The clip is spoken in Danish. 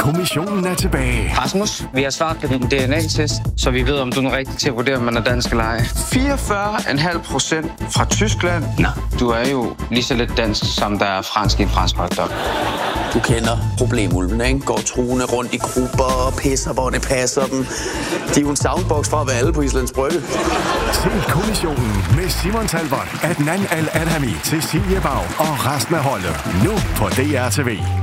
Kommissionen er tilbage. Rasmus, vi har svaret på din DNA-test, så vi ved, om du er rigtig til at vurdere, om man er dansk eller ej. 44,5% fra Tyskland. Nå, du er jo lige så lidt dansk, som der er fransk i en fransk hotdog. Du kender problemulvene, ikke? Går truende rundt i grupper og pisser, hvor det passer dem. De er jo en soundbox fra at være alle på Islands Brygge. Se Kommissionen med Simon Talbot, Adnan Al-Adhami, Cecilie Bag og resten af holdet. Nu på DR TV.